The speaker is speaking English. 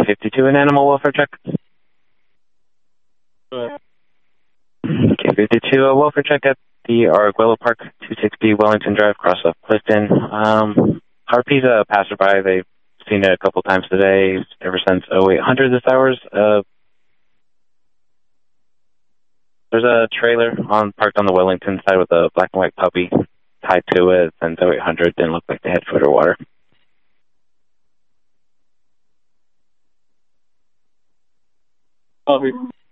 K52, an animal welfare check. K52, a welfare check at the Arguello Park, 260 Wellington Drive, cross off Clifton. RP's a passerby. They've seen it a couple times today, ever since 0800 this hours. There's a trailer parked on the Wellington side with a black and white puppy tied to it, and 0800 didn't look like they had food or water. Copy.